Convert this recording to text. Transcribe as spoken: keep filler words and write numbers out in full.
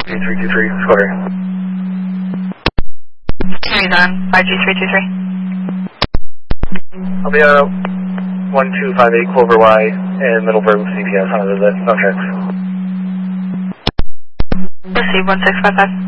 three two three, Squadron. Carries on, five G three two three. I'll be uh, one two five eight Clover Y and Middleburg C P S on a visit, no checks. Receive one six five five.